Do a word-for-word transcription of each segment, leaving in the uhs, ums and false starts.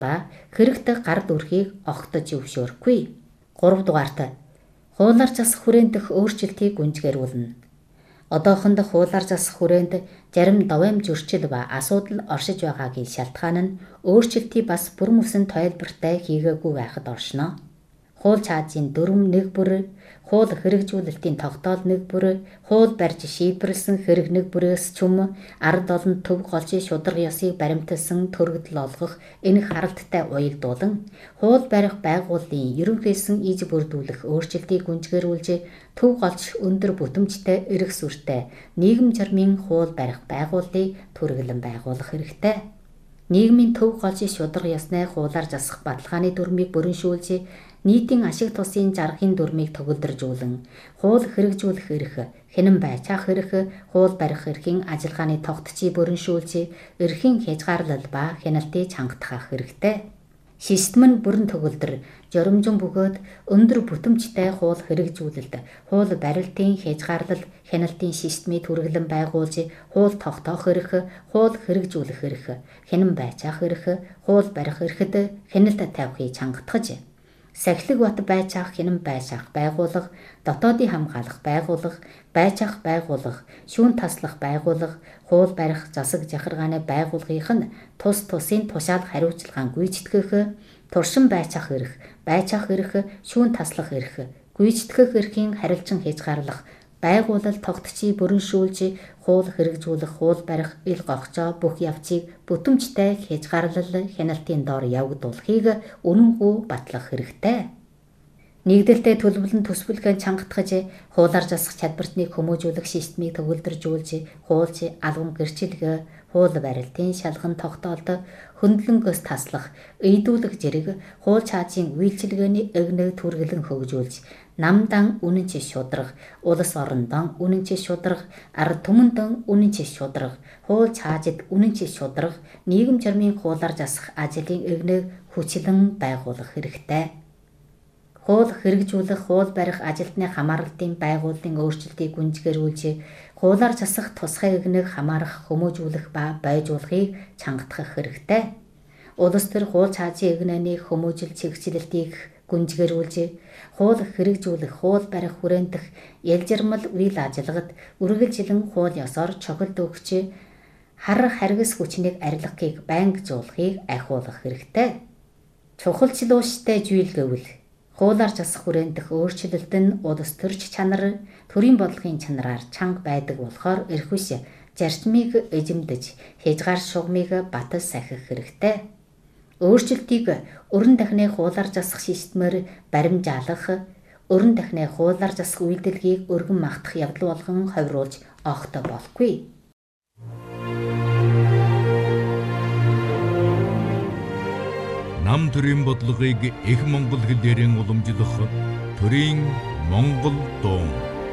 ба хэрэгт гард үрхийг огтж өвшөөрөхгүй. гурав дугаарт хуулаар засах хүрээнд дэх өөрчлөлтийг гүнзгийрүүлнэ. Одоохондох хуулаар засах хүрээнд зарим довоомж өрчил ба асуудал оршиж байгаагийн шалтгаан нь өөрчлөлтийг бас бүрэн үсэн тайлбартай хийгээгүй байхад оршино. Хууль цаазын дүрм нэг бүр, хууль хэрэгжүүлэлтийн тогтоол нэг бүр, хууль барьж шийдвэрлсэн хэрэг нэг бүрээс чүм ард олон төв голжийн шударга ёсыг баримталсан төрөгдөл олгох энэ харалттай уялдуулан хууль барих байгууллагын ерөнхийсэн иж бүрдүүлэх өөрчлөлтийг гүнзгийрүүлж төв голч өндөр бүтэмжтэй эрх сүртэй нийгэм журмын хууль барих байгууллагыг түргэлэн байгуулах хэрэгтэй. Нийгмийн төв голжийн шударга ёсны хуулаар засах баталгааны дүрмийг бүрэншүүлж нийтийн ашиг тусын заргын дүрмийг төгөлдржүүлэн хууль хэрэгжүүлэх эрх, хянан байцаах эрх, хууль барих эрхийн ажиллагааны тогтцыг бүрэншүүлж эрхийн хязгаарлал ба хяналтыг чангатгах хэрэгтэй. Систем нь бүрэн төгөлдөр журамжин бөгөөд өндөр бүтэмжтэй хууль хэрэгжүүлэлт, хууль барилтын хязгаарлал, хяналтын системийг түргэлэн байгуулж хууль тогтоох эрх, хууль хэрэгжүүлэх эрх, хянан байцаах эрх, хууль барих эрхэд хяналт тавихыг чангатгаж сахилэг бат байцаах хянан байцаах байгууллага, дотоодын хамгаалах байгууллага, байцаах байгууллага, шүүн таслах байгууллага, хууль барих засаг захиргааны байгууллагынх нь тус тусын тушаал хариуцлагаан гүйцэтгэх, туршин байцаах эрх, байцаах эрх, шүүн таслах эрх, гүйцэтгэх эрхийн харилцан хязгаарлах, байгууллал тогтцыг бүрэншүүлж хууль хэрэгжүүлэх, хууль барих ил гогцоо бүх явцыг бүтэмжтэй хязгаарлал хяналтын доор явагдуулахыг үнэнгүй батлах хэрэгтэй. Нэгдэлтэй төлөвлөн төсвөлгөө чангатгаж хуулаар засах чадвартныг хүмүүжүүлэх системийг төгөлдржүүлж хууль албан гэрчлэгээ, хууль барилтын шалган тогтоолд хөндлөнгөөс таслах, эйдүүлэх зэрэг хууль цаазын үйлчилгээний эгнэг түргэлэн хөгжүүлж намдан үнэнч шударга, улс орондон үнэнч шударга, ард түмэндэн үнэнч шударга, хууль цаазид үнэнч шударга, нийгэм журмын хуулаар засах ажлын эгнэг хүчлэн байгуулах хэрэгтэй. Хууль хэрэгжүүлэх, хууль барих ажилтны хамааралтын байгууллагын өөрчлөлтийг гүнзгийрүүлж хуулаар засах тусгай эгнэг хамаарах, хүмүүжүүлэх ба байжуулахыг чангатгах хэрэгтэй. Улс төр хууль цаазын эгнэний хүмүүжил чигчлэлтийг гүнзгийрүүлж хууль хэрэгжүүлэх, хууль барих хүрээнд дэх ялжирмал үйл ажиллагад үргэлжилэн хууль ёсоор чухал өгч хар харгас хүчнийг арилгахыг байнгжуулахыг ахиулах хэрэгтэй. Чухалчлууштай жийл гэвэл хуулаар засах хүрээнд дэх өөрчлөлт нь улс төрч чанар, төрийн бодлогын чанараар чанга байдаг болохоор эрхвэс зарчмыг эзэмдэж, хязгаар шугамыг батал сахих хэрэгтэй. Өөрчлөлтийг өрн дахны хуулаар засах системээр баримжаалах, өрн дахны хуулаар засах үйлдэлгийг өргөн магтах явдал болгон ховируулж огт болохгүй. Нам төрийн бодлогыг их монгол хэлээрэн уламжлах төрийн монгол дуун.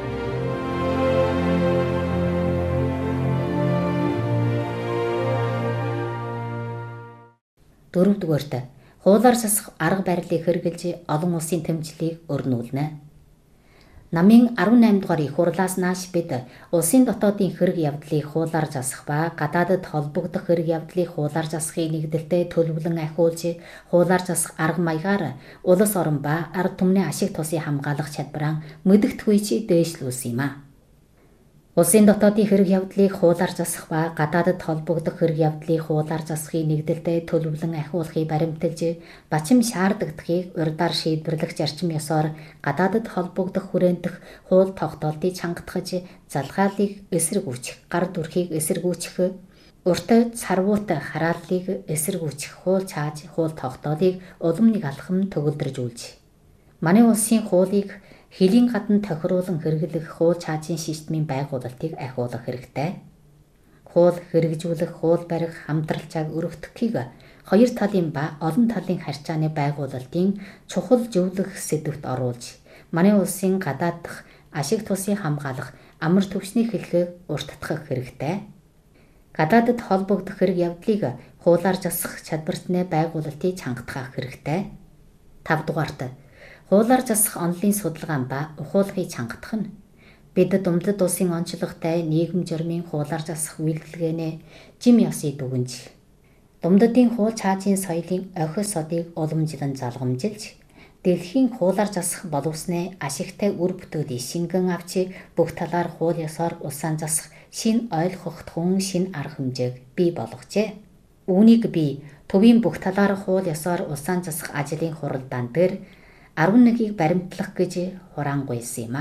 Дөрөвдүгээрт хуулаар засах арга барилыг хэрэгжилж олон улсын тэмцлийг өрнүүлнэ. Намын арван найм дугаар их хурлаас нааш бид улсын дотоодын хэрэг явдлыг хуулаар засах ба гадаадд холбогдох хэрэг явдлыг хуулаар засахыг нэгдэлтэй төлөвлөн ахиулж хуулаар засах арга маягаар улс орон ба ард түмний ашиг тусыг хамгаалах чадвараа мэдэгдэхүйч дээшлүүлсэн юм а. Улсын дотоодын хэрэг явдлыг хуулаар засах ба гадаадд холбогдох хэрэг явдлыг хуулаар засахыг нэгдэлтэй төлөвлөн ахиулахыг баримталж бачим шаардагдахыг урьдаар шийдвэрлэх зарчим ёсоор гадаадд холбогдох хүрээнд дэх хууль тогтоолтыг чангатгаж залгаалыг эсэргүүцэх, гар дүрхийг эсэргүүцэх, урт царвуут харааллыг эсэргүүцэх хууль цааж хууль тогтоолыг улам нэг алхам төгөлдржүүлж манай улсын хуулийг хэлийн гадна тохируулан хэрэглэх хууль цаазын системийн байгуулалтыг ахиулах хэрэгтэй. Хууль хэрэгжүүлэх, хууль барих, хамтралцааг өргөдөхийг хоёр талын ба олон талын харьцааны байгуулалтын чухал зөвлөх сэдвт оруулж манай улсын гадаад дахь ашиг тусыг хамгаалах амар төвчний хэлхийг урттгах хэрэгтэй. Гадаадд холбогдох хэрэг явдлыг хуулаар засах чадвартай байгуулалтыг чангатгах хэрэгтэй. тав дугаарт хуулаар засах онлын судалгаа ба ухуулгыг чангатах нь бид Думдад улсын онцлогтой нийгэм журмын хуулаар засах үйлдэлгээнэ жим ёсыг дүгнж Думддын хууль чаажийн соёлын охис содыг уламжлан залгамжилж, дэлхийн хуулаар засах боловсны ашигтай үр бүтээлийг шингэн авч бүх талаар хууль ёсоор улсаан засах шин ойлгохдхон шин арга хэмжээг бий болгожээ. Үүнийг би төвийн бүх талаар хууль ёсоор улсаан засах ажлын хуралдаан дээр арван нэгийг баримтлах гэж хураангуйсан юм а.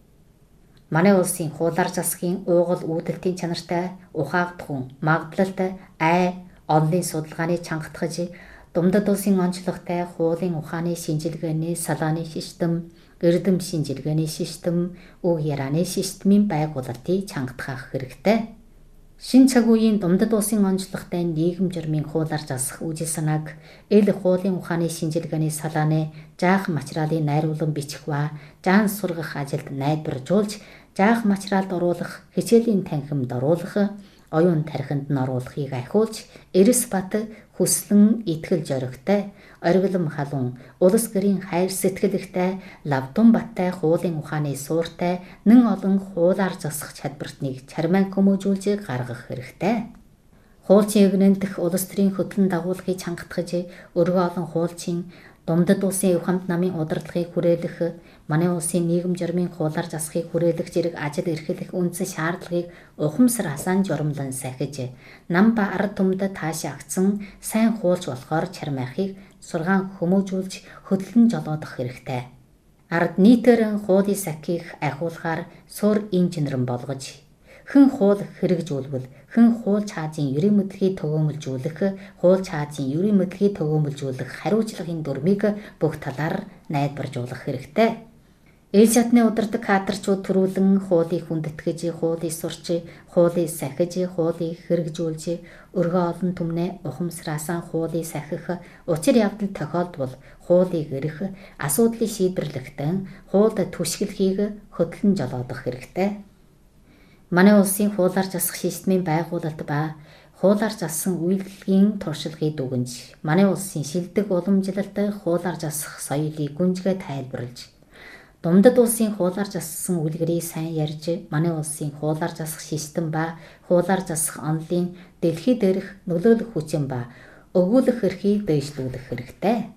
Манай улсын хуулаар засахын уугуул үүдэлтийн чанартай, ухаагдхун, магадлалтай, ай, онлын судалгааны чангатгаж, Думдад улсын онцлогтой хуулийн ухааны шинжилгээний салааны систем, эрдэм шинжилгээний систем, үг ярианы системийн байгуулалтыг чангатгах хэрэгтэй. Шин цаг үеийн Думдад улсын онцлогтой нийгэм журмын хуулаар засах үжил санааг эл хуулийн ухааны шинжилгээний салааны жаах материалын найруулан бичих ба жаан сургах ажилд найдваржуулж, жаах материалд оруулах, хичээлийн танхимд оруулах, оюун тархинд нь оруулахыг ахиулж, эрс бат хүслэн итгэл зоригтой, оргилом халуун, улс гэрийн хайр сэтгэлтэй, лавдун баттай хуулийн ухааны сууртай, нэн олон хуулаар засах чадвартныг чармайн хүмүүжүүлж гаргах хэрэгтэй. Хуульчийн эгнэнтэх улс төрийн хөтлөн дагуулгыг чангатгаж, өргөө олон хуульчийн Думдад улсын эв хамт намын удирдлагыг хүрээлэх, манай улсын нийгэм журмын хуулаар засахыг хүрээлэх зэрэг ажил эрхлэх үндсэн шаардлагыг ухамсар асаан журамлан сахиж, нам ба ард түмэд таашаагдсан сайн хуульч болохоор чармайхыг сургаан хүмүүжүүлж хөдлөн жолоодох хэрэгтэй. Ард нийтээр хуулийн сахийг ахиулахаар сур инженерэн болгож, хэн хууль хэрэгжүүлбэл хэн хууль чаажийн ерийн мэдлэгийг төгөөмөлжүүлэх, хууль чаажийн ерийн мэдлэгийг төгөөмөлжүүлэх хариуцлагын дүрмийг бүх талаар найдваржуулах хэрэгтэй. Эл шатны удирдаг кадрчууд төрүүлэн хуулийг хүндэтгэж, хуулийг сурч, хуулийг сахиж, хуулийг хэрэгжүүлж, өргөө олон түмнээ ухамсараасан хуулийг сахих, учир явдал тохиолдвол хуулийг эрэх, асуудлыг шийдвэрлэхдээ хуульд түшгэлхийг хөтлөн жолоодох хэрэгтэй. Манай улсын хуулаар засах системийн байгуулалт ба хуулаар зассан үйлдэлгийн туршлагыг дүгнж, манай улсын шилдэг уламжлалт хуулаар засах соёлыг гүнзгий тайлбарлаж, Думдад улсын хуулаар зассан үлгэрийг сайн ярьж, манай улсын хуулаар засах систем ба хуулаар засах онлын дэлхий дээрх нөлөөлөх хүчин ба өгүүлэх эрхийг дэвшлүүлэх хэрэгтэй.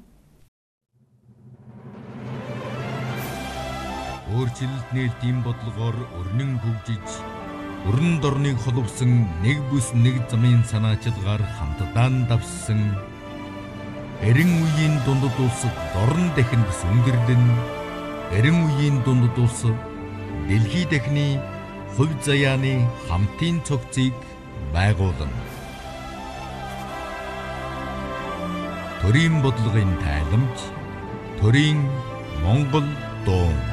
Өөрчлөлт нээлтийн бодлогоор өрнөн хөгжиж, өрн дорныг холбосон нэг бүс нэг замын санаачилгаар хамтдаа давссан эрен үеийн дундад улс дорн дахинд сүнгэрлэн, эрен үеийн дундад улс дэлхий дахины хувь заяаны хамтын цогцыг байгуулна. Төрийн бодлогын тайламж, төрийн Монгол дуу.